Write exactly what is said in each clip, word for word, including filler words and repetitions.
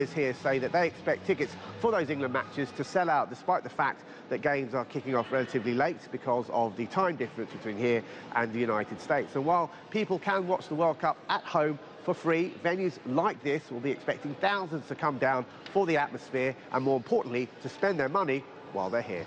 Here say that they expect tickets for those England matches to sell out despite the fact that games are kicking off relatively late because of the time difference between here and the United States. And while people can watch the World Cup at home for free, venues like this will be expecting thousands to come down for the atmosphere and, more importantly, to spend their money while they're here.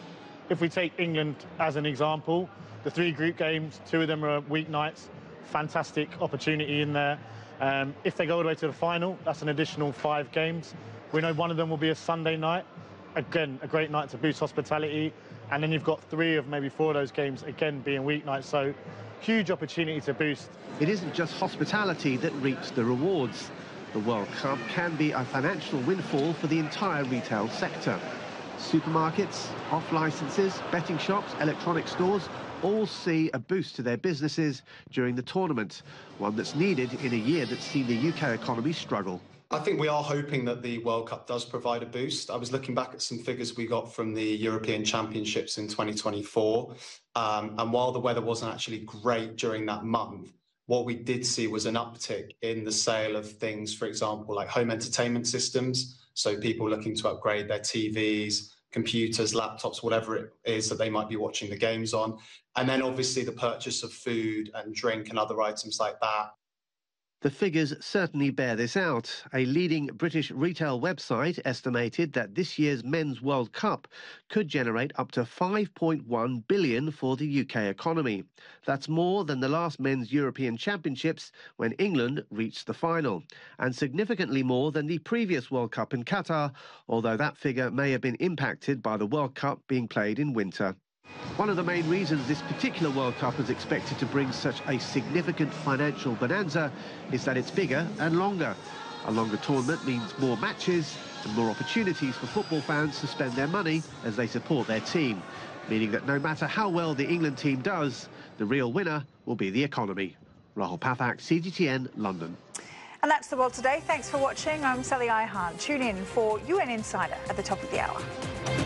If we take England as an example, the three group games, two of them are weeknights, fantastic opportunity in there. Um, if they go all the way to the final, that's an additional five games. We know one of them will be a Sunday night. Again, a great night to boost hospitality. And then you've got three of maybe four of those games, again, being weeknights. So huge opportunity to boost. It isn't just hospitality that reaps the rewards. The World Cup can be a financial windfall for the entire retail sector. Supermarkets, off-licenses, betting shops, electronic stores all see a boost to their businesses during the tournament, one that's needed in a year that's seen the U K economy struggle. I think we are hoping that the World Cup does provide a boost. I was looking back at some figures we got from the European Championships in twenty twenty-four, um, and while the weather wasn't actually great during that month, what we did see was an uptick in the sale of things, for example, like home entertainment systems, so people looking to upgrade their T Vs, computers, laptops, whatever it is that they might be watching the games on. And then obviously the purchase of food and drink and other items like that. The figures certainly bear this out. A leading British retail website estimated that this year's Men's World Cup could generate up to five point one billion dollars for the U K economy. That's more than the last Men's European Championships when England reached the final, and significantly more than the previous World Cup in Qatar, although that figure may have been impacted by the World Cup being played in winter. One of the main reasons this particular World Cup is expected to bring such a significant financial bonanza is that it's bigger and longer. A longer tournament means more matches and more opportunities for football fans to spend their money as they support their team, meaning that no matter how well the England team does, the real winner will be the economy. Rahul Pathak, C G T N, London. And that's the world today. Thanks for watching. I'm Sally Ihan. Tune in for U N Insider at the top of the hour.